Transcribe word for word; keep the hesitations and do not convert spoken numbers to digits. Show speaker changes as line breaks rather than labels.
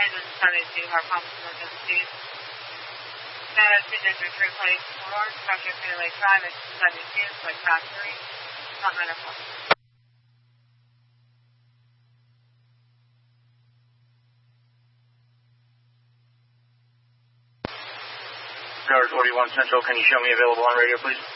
Engine seventy-two, our pumps emergency. Status, Vigilance three place four, structure Clear Lake Drive at seventy-two, Lake Factory, not nine oh four.
Tower forty-one Central, can you show me available on radio, please?